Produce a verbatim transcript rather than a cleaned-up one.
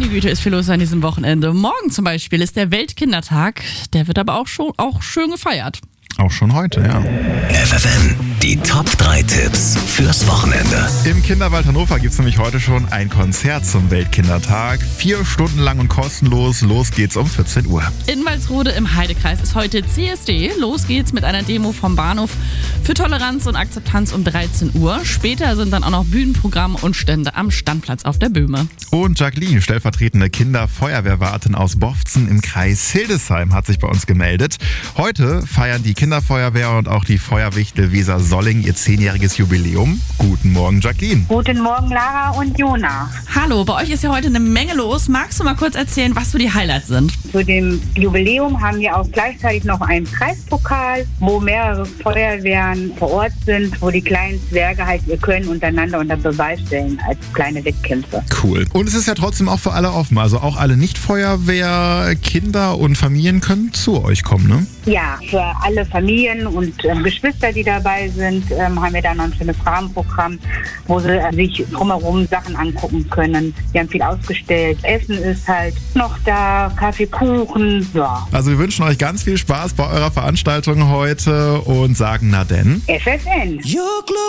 Meine Güte, ist viel los an diesem Wochenende. Morgen zum Beispiel ist der Weltkindertag. Der wird aber auch schon auch schön gefeiert. Auch schon heute, ja. F F M, die Top drei Tipps fürs Wochenende. Im Kinderwald Hannover gibt es nämlich heute schon ein Konzert zum Weltkindertag. Vier Stunden lang und kostenlos. Los geht's um vierzehn Uhr. In Walsrode im Heidekreis ist heute C S D. Los geht's mit einer Demo vom Bahnhof für Toleranz und Akzeptanz um dreizehn Uhr. Später sind dann auch noch Bühnenprogramm und Stände am Standplatz auf der Böhme. Und Jacqueline, stellvertretende Kinderfeuerwehrwartin aus Bofzen im Kreis Hildesheim, hat sich bei uns gemeldet. Heute feiern die Kinderfeuerwehr und auch die Feuerwichtel Weser-Solling ihr zehnjähriges Jubiläum. Guten Morgen, Jacqueline. Guten Morgen, Lara und Jona. Hallo, bei euch ist ja heute eine Menge los. Magst du mal kurz erzählen, was so die Highlights sind? Zu dem Jubiläum haben wir auch gleichzeitig noch einen Preispokal, wo mehrere Feuerwehren vor Ort sind, wo die kleinen Zwerge halt ihr Können untereinander unter Beweis stellen als kleine Wettkämpfe. Cool. Und es ist ja trotzdem auch für alle offen. Also auch alle Nicht-Feuerwehr, Kinder und Familien können zu euch kommen, ne? Ja, für alle Familien und ähm, Geschwister, die dabei sind, ähm, haben wir dann noch ein schönes Rahmenprogramm, wo sie äh, sich drumherum Sachen angucken können. Wir haben viel ausgestellt. Essen ist halt noch da, Kaffee, Kuchen, ja. Also wir wünschen euch ganz viel Spaß bei eurer Veranstaltung heute und sagen na denn. F F N.